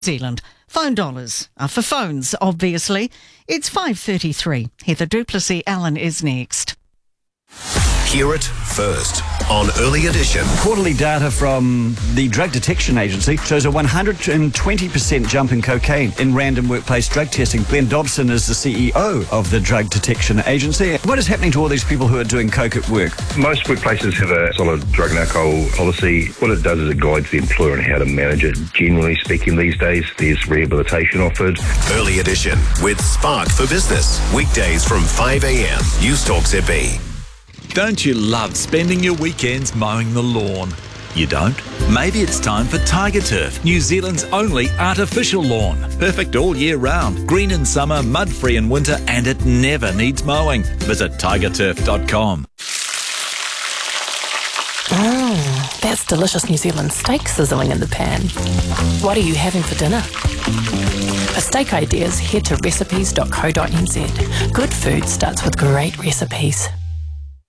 Zealand. Phone dollars are for phones, obviously. It's 5:33. Heather Duplessis Allen is next. Hear it first on Early Edition. Quarterly data from the Drug Detection Agency shows a 120% jump in cocaine in random workplace drug testing. Glenn Dobson is the CEO of the Drug Detection Agency. What is happening to all these people who are doing coke at work? Most workplaces have a solid drug and alcohol policy. What it does is it guides the employer on how to manage it. Generally speaking these days, there's rehabilitation offered. Early Edition with Spark for Business. Weekdays from 5 a.m. News Talk ZB. Don't you love spending your weekends mowing the lawn? You don't? Maybe it's time for Tiger Turf, New Zealand's only artificial lawn. Perfect all year round. Green in summer, mud-free in winter, and it never needs mowing. Visit tigerturf.com. That's delicious New Zealand steak sizzling in the pan. What are you having for dinner? For steak ideas, head to recipes.co.nz. Good food starts with great recipes.